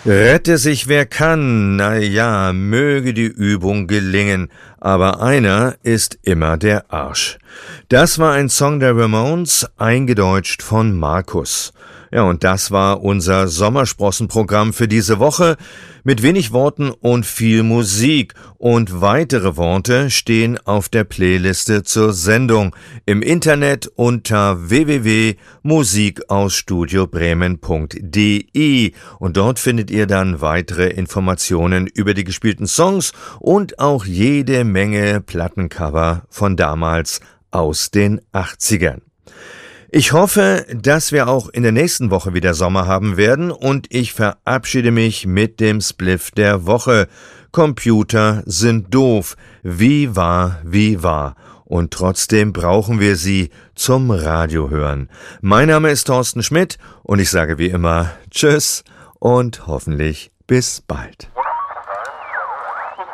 Rette sich wer kann, na ja, möge die Übung gelingen, aber einer ist immer der Arsch. Das war ein Song der Ramones, eingedeutscht von Markus. Ja, und das war unser Sommersprossenprogramm für diese Woche mit wenig Worten und viel Musik. Und weitere Worte stehen auf der Playliste zur Sendung im Internet unter www.musikausstudiobremen.de und dort findet ihr dann weitere Informationen über die gespielten Songs und auch jede Menge Plattencover von damals aus den 80ern. Ich hoffe, dass wir auch in der nächsten Woche wieder Sommer haben werden und ich verabschiede mich mit dem Spliff der Woche. Computer sind doof, wie wahr. Und trotzdem brauchen wir sie zum Radiohören. Mein Name ist Thorsten Schmidt und ich sage wie immer Tschüss und hoffentlich bis bald.